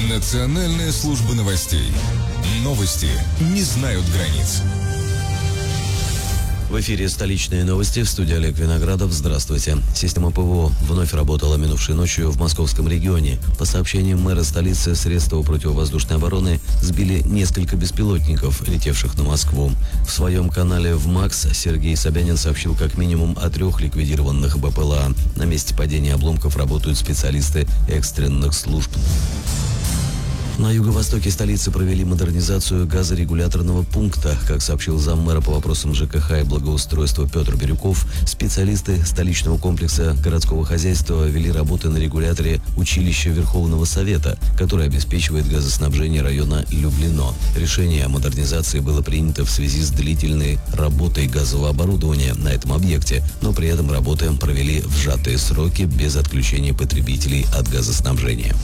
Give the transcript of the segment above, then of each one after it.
Национальная служба новостей. Новости не знают границ. В эфире «Столичные новости», в студии Олег Виноградов. Здравствуйте. Система ПВО вновь работала минувшей ночью в московском регионе. По сообщениям мэра столицы, средства противовоздушной обороны сбили несколько беспилотников, летевших на Москву. В своем канале в МАКС Сергей Собянин сообщил как минимум о 3 ликвидированных БПЛА. На месте падения обломков работают специалисты экстренных служб. На юго-востоке столицы провели модернизацию газорегуляторного пункта. Как сообщил заммэра по вопросам ЖКХ и благоустройства Петр Бирюков, специалисты столичного комплекса городского хозяйства вели работы на регуляторе училища Верховного Совета, который обеспечивает газоснабжение района Люблино. Решение о модернизации было принято в связи с длительной работой газового оборудования на этом объекте, но при этом работы провели в сжатые сроки без отключения потребителей от газоснабжения.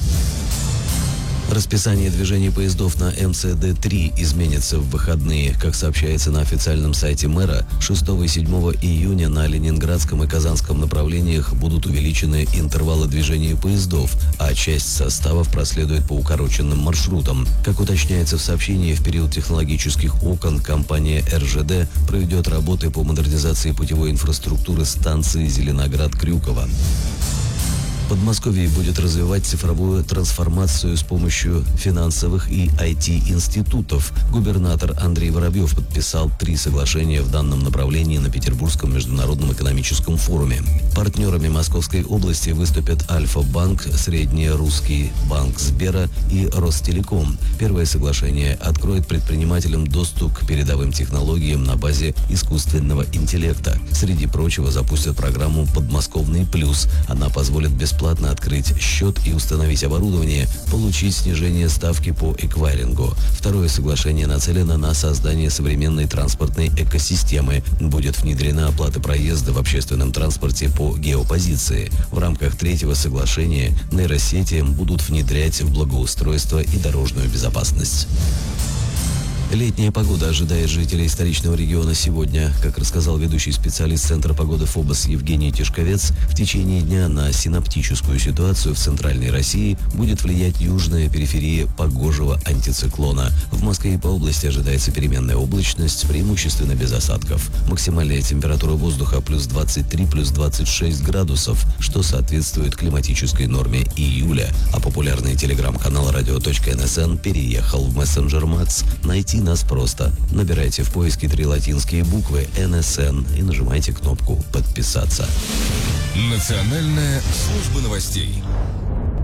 Расписание движения поездов на МЦД-3 изменится в выходные. Как сообщается на официальном сайте мэра, 6 и 7 июня на Ленинградском и Казанском направлениях будут увеличены интервалы движения поездов, а часть составов проследует по укороченным маршрутам. Как уточняется в сообщении, в период технологических окон компания РЖД проведет работы по модернизации путевой инфраструктуры станции Зеленоград-Крюково. Подмосковье будет развивать цифровую трансформацию с помощью финансовых и IT-институтов. Губернатор Андрей Воробьев подписал 3 соглашения в данном направлении на Петербургском международном экономическом форуме. Партнерами Московской области выступят Альфа-банк, Среднерусский банк Сбера и Ростелеком. Первое соглашение откроет предпринимателям доступ к передовым технологиям на базе искусственного интеллекта. Среди прочего запустят программу «Подмосковный плюс». Она позволит бесплатно открыть счет и установить оборудование, получить снижение ставки по эквайрингу. Второе соглашение нацелено на создание современной транспортной экосистемы. Будет внедрена оплата проезда в общественном транспорте по геопозиции. В рамках третьего соглашения нейросети будут внедрять в благоустройство и дорожную безопасность. Летняя погода ожидает жителей столичного региона сегодня. Как рассказал ведущий специалист Центра погоды ФОБОС Евгений Тишковец, в течение дня на синоптическую ситуацию в Центральной России будет влиять южная периферия погожего антициклона. В Москве и по области ожидается переменная облачность, преимущественно без осадков. Максимальная температура воздуха плюс 23, плюс 26 градусов, что соответствует климатической норме июля. А популярный телеграм-канал radio.nsn переехал в мессенджер МАКС. Найти нас просто. Набирайте в поиске 3 латинские буквы НСН и нажимайте кнопку «Подписаться». Национальная служба новостей.